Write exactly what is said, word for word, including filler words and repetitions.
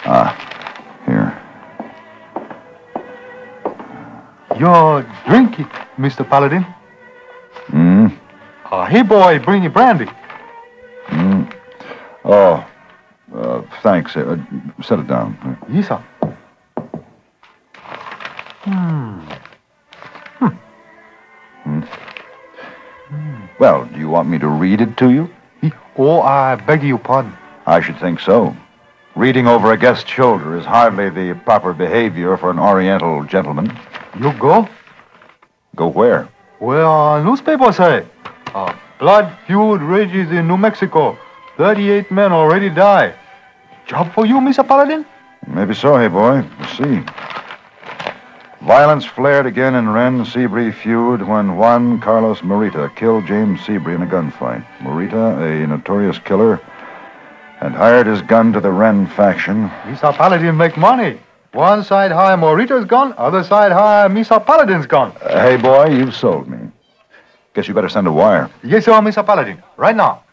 Ah, here. You drink it, Mister Paladin. Hmm? Uh, hey, boy, bring you brandy. Hmm? Oh, uh, thanks. Uh, set it down. Yes, sir. Hmm. Well, do you want me to read it to you? Oh, I beg your pardon. I should think so. Reading over a guest's shoulder is hardly the proper behavior for an Oriental gentleman. You go? Go where? Well, uh, newspaper say. Uh, blood feud rages in New Mexico. thirty-eight men already die. Job for you, Mister Paladin? Maybe so, hey boy. We'll see. Violence flared again in Wren-Seabury feud when Juan Carlos Morita killed James Seabury in a gunfight. Morita, a notorious killer, had hired his gun to the Wren faction. Mister Paladin make money. One side hire Morita's gun, other side hire Mister Paladin's gun. Uh, hey boy, you've sold me. Guess you better send a wire. Yes, sir, Mister Paladin. Right now.